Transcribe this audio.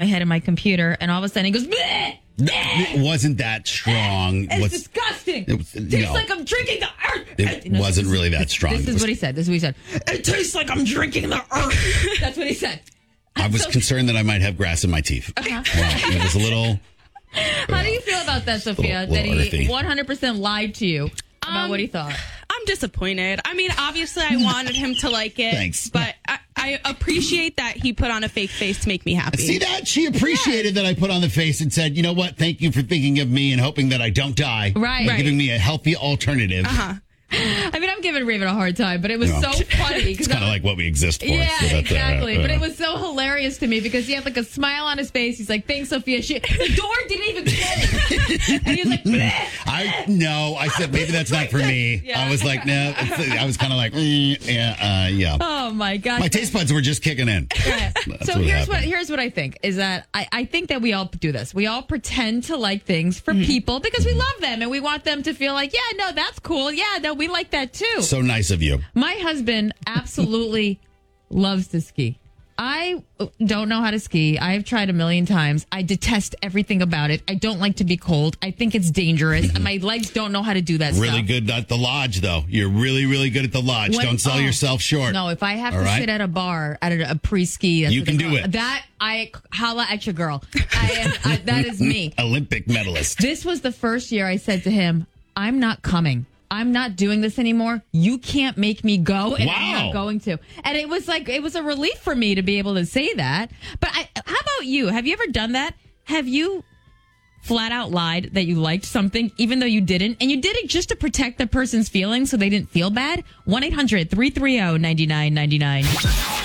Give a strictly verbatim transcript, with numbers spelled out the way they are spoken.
head in my computer, and all of a sudden he goes, bleh! No, it wasn't that strong. It's was, disgusting. It was, tastes no, like I'm drinking the earth. it You know, wasn't this, really that strong. This is was, what he said. This is what he said. It tastes like I'm drinking the earth. That's what he said. I was so, concerned that I might have grass in my teeth. Uh-huh. Wow, it was a little... How do you feel about that, Sophia? Little, little that he earthy. one hundred percent lied to you about Um, what he thought? I'm disappointed. I mean, obviously, I wanted him to like it. Thanks. But I, I appreciate that he put on a fake face to make me happy. See that? She appreciated that I put on the face and said, you know what? Thank you for thinking of me and hoping that I don't die. Right. And Right. giving me a healthy alternative. Uh-huh. I mean, I'm giving Raven a hard time, but it was You so know, funny. It's kind of like what we exist for. Yeah, so that's, uh, exactly. uh, But it was so hilarious to me because he had like a smile on his face. He's like, "Thanks, Sophia." She, the door didn't even close, and he was like, bleh. I no, I said maybe that's not for me. Yeah. I was like, no. It's, I was kind of like, mm, yeah, uh, yeah. "Oh my god!" My taste buds were just kicking in. Right. That's So what here's happened. what here's what I think is that I, I think that we all do this. We all pretend to like things for people because we love them and we want them to feel like, yeah, no, that's cool. Yeah, no, we like that too. So nice of you. My husband absolutely loves to ski. I don't know how to ski. I've tried a million times. I detest everything about it. I don't like to be cold. I think it's dangerous. And my legs don't know how to do that Really stuff. good at the lodge, though. You're really, really good at the lodge. When- Don't sell oh, yourself short. No, if I have All to right? sit at a bar at a, a pre-ski, that's You what can they do call it. That I holla at your girl. I am. I, that is me. Olympic medalist. This was the first year I said to him, "I'm not coming. I'm not doing this anymore. You can't make me go, and I'm Wow. not going to." And it was like, it was a relief for me to be able to say that. But I, how about you? Have you ever done that? Have you flat out lied that you liked something, even though you didn't? And you did it just to protect the person's feelings so they didn't feel bad? one eight hundred three three zero nine nine nine nine